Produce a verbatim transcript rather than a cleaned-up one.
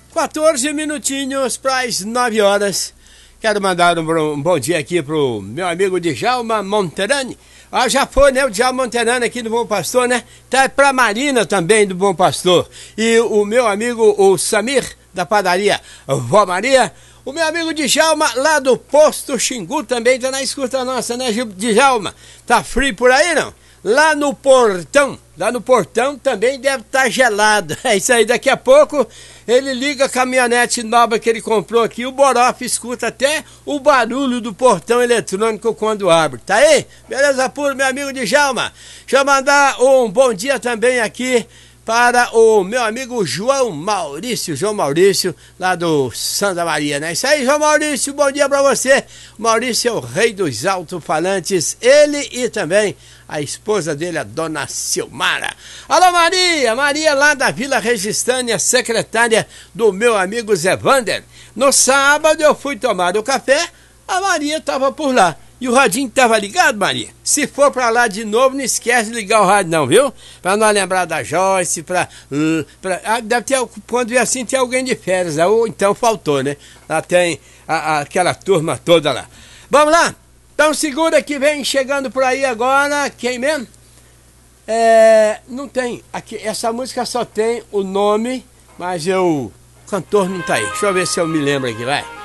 quatorze minutinhos para as nove horas. Quero mandar um, um bom dia aqui pro meu amigo Djalma Monterani. Ah, já foi, né? O Djalma Monterani aqui do Bom Pastor, né? Tá pra Marina também do Bom Pastor. E o meu amigo, o Samir, da padaria Vó Maria. O meu amigo Djalma, lá do Posto Xingu, também tá na escuta nossa, né, Djalma? Tá frio por aí, não? Lá no portão, lá no portão também deve estar gelado. É isso aí, daqui a pouco ele liga a caminhonete nova que ele comprou aqui, o Borof escuta até o barulho do portão eletrônico quando abre. Tá aí? Beleza puro, meu amigo Djalma? Deixa eu mandar um bom dia também aqui para o meu amigo João Maurício, João Maurício, lá do Santa Maria, né? Isso aí, João Maurício, bom dia para você. O Maurício é o rei dos alto-falantes, ele e também a esposa dele, a dona Silmara. Alô, Maria, Maria lá da Vila Registânia, secretária do meu amigo Zé Vander. No sábado eu fui tomar o café, a Maria estava por lá. E o radinho estava ligado, Maria? Se for pra lá de novo, não esquece de ligar o rádio não, viu? Pra não lembrar da Joyce, pra... pra ah, deve ter, quando vier assim, tem alguém de férias, ou então faltou, né? Lá tem a, a, aquela turma toda lá. Vamos lá? Então segura que vem chegando por aí agora, quem mesmo? É, não tem, aqui, essa música só tem o nome, mas eu, o cantor não tá aí. Deixa eu ver se eu me lembro aqui, vai.